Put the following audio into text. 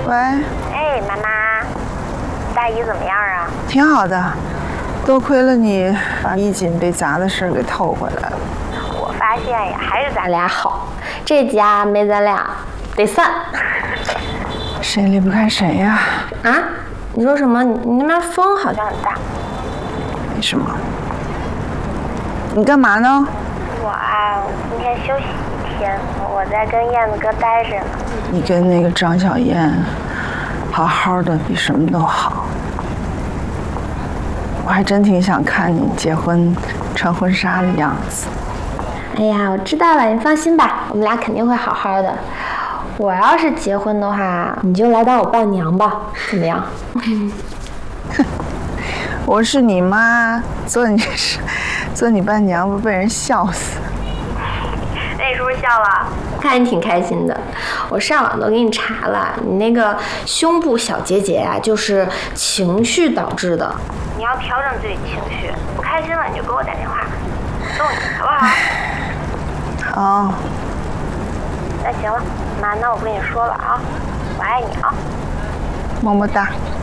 喂， 哎，妈妈，大姨怎么样啊？ 挺好的，多亏了你把衣锦被砸的事给透回来了。 我发现呀，还是咱俩好，这家没咱俩得散。 谁离不开谁呀？ 啊？你说什么？你那边风好像很大。 没什么。你干嘛呢？ 我啊，今天休息一天，我在跟燕子哥待着呢。 你跟那个张小燕好好的比什么都好。我还真挺想看你结婚穿婚纱的样子。 哎呀，我知道了，你放心吧，我们俩肯定会好好的。我要是结婚的话，你就来当我伴娘吧，怎么样？ 我是你妈，做你伴娘不被人笑死？ 那你是不是笑了？看你挺开心的。我上网都给你查了，你那个胸部小结节啊，就是情绪导致的。你要调整自己情绪，不开心了你就给我打电话，送你好不好？ 好。 那行了，妈，那我跟你说了啊，我爱你啊， 么么哒。